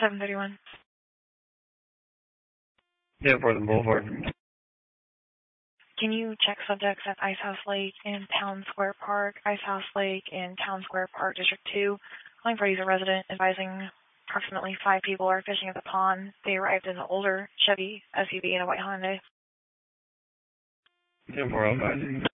731. Yeah, Portland Boulevard. Can you check subjects at Ice House Lake and Town Square Park, Ice House Lake and Town Square Park, District 2? Calling for a resident advising approximately 5 people are fishing at the pond. They arrived in an older Chevy SUV and a white Hyundai. 10-4 advising.